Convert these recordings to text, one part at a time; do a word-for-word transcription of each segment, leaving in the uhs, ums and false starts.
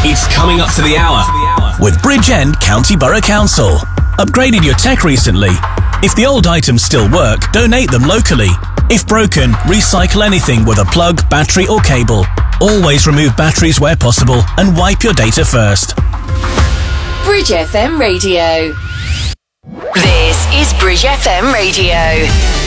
It's coming up to the hour with Bridgend County Borough Council. Upgraded your tech recently? If the old items still work, donate them locally. If broken, recycle anything with a plug, battery or cable. Always remove batteries where possible and wipe your data first. Bridge F M Radio. This is Bridge F M Radio.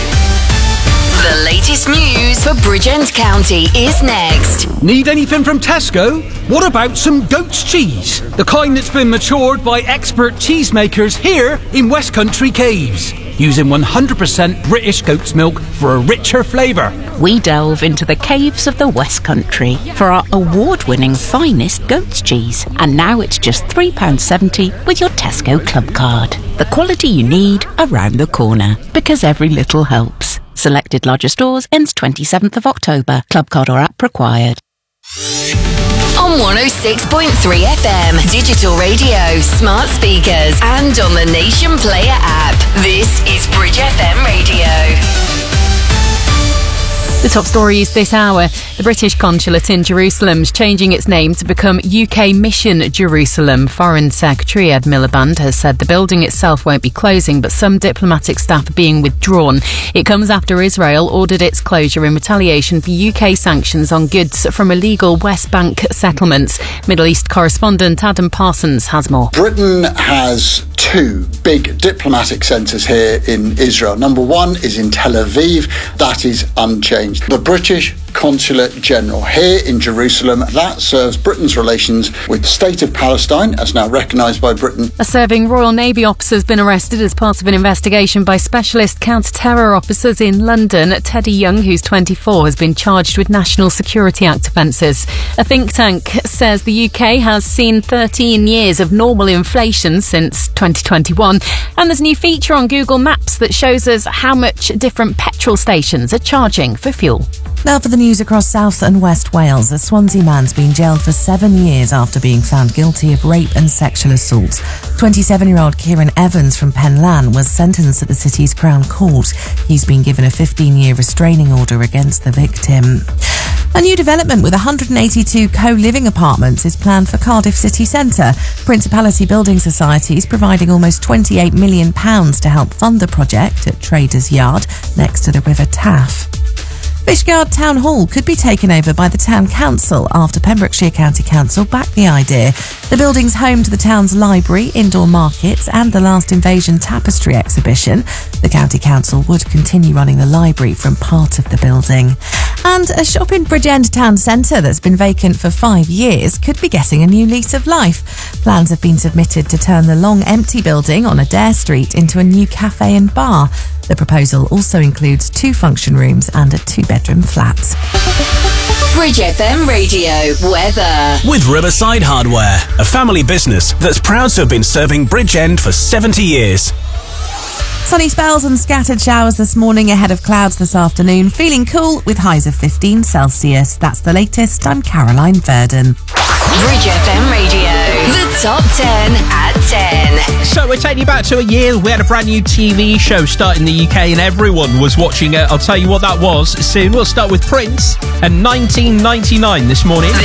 The latest news for Bridgend County is next. Need anything from Tesco? What about some goat's cheese? The kind that's been matured by expert cheesemakers here in West Country Caves, using one hundred percent British goat's milk for a richer flavour. We delve into the caves of the West Country for our award-winning finest goat's cheese. And now it's just three pounds seventy with your Tesco Club card. The quality you need around the corner, because every little helps. Selected larger stores ends twenty-seventh of October. Club card or app required. On one oh six point three F M, digital radio, smart speakers, and on the Nation Player app. This is Bridge F M Radio. The top stories this hour. The British consulate in Jerusalem is changing its name to become U K Mission Jerusalem. Foreign Secretary Ed Miliband has said the building itself won't be closing, but some diplomatic staff are being withdrawn. It comes after Israel ordered its closure in retaliation for U K sanctions on goods from illegal West Bank settlements. Middle East correspondent Adam Parsons has more. Britain has two big diplomatic centres here in Israel. Number one is in Tel Aviv. That is unchanged. The British Consulate General here in Jerusalem, that serves Britain's relations with the State of Palestine, as now recognised by Britain. A serving Royal Navy officer has been arrested as part of an investigation by specialist counter-terror officers in London. Teddy Young, who's twenty-four, has been charged with National Security Act offences. A think tank says the U K has seen thirteen years of normal inflation since twenty twenty-one, and there's a new feature on Google Maps that shows us how much different petrol stations are charging for fuel. Now for the news across South and West Wales. A Swansea man's been jailed for seven years after being found guilty of rape and sexual assault. twenty-seven-year-old Kieran Evans from Penlan was sentenced at the city's Crown Court. He's been given a fifteen-year restraining order against the victim. A new development with one hundred eighty-two co-living apartments is planned for Cardiff city centre. Principality Building Society is providing almost twenty-eight million pounds to help fund the project at Traders Yard next to the River Taff. Fishguard Town Hall could be taken over by the Town Council after Pembrokeshire County Council backed the idea. The building's home to the town's library, indoor markets and the Last Invasion tapestry exhibition. The County Council would continue running the library from part of the building. And a shop in Bridgend Town Centre that's been vacant for five years could be getting a new lease of life. Plans have been submitted to turn the long empty building on Adair Street into a new cafe and bar. The proposal also includes two function rooms and a two-bedroom flat. Bridge F M Radio weather. With Riverside Hardware, a family business that's proud to have been serving Bridgend for seventy years. Sunny spells and scattered showers this morning ahead of clouds this afternoon. Feeling cool with highs of fifteen Celsius. That's the latest. I'm Caroline Verdon. Bridge F M Radio, the top ten at ten. So we're taking you back to a year. We had a brand new T V show start in the U K and everyone was watching it. I'll tell you what that was soon. We'll start with Prince and nineteen ninety-nine this morning.